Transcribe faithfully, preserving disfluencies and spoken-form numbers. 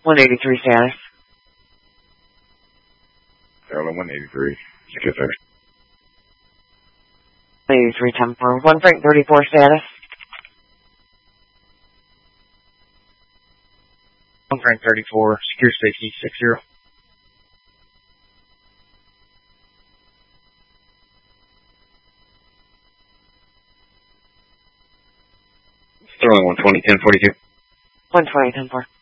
one eighty-three status. Sterling one eighty-three. Secure service. one eighty-three ten four. one Frank thirty-four status. one Frank thirty-four. Secure safety six zero. Sterling one twenty ten forty-two. one twenty ten four.